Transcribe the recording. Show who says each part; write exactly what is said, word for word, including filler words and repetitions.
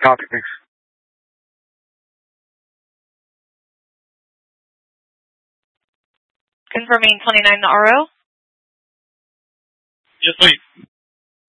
Speaker 1: Copy, thanks.
Speaker 2: Confirming twenty-nine R O.
Speaker 3: Yes, please.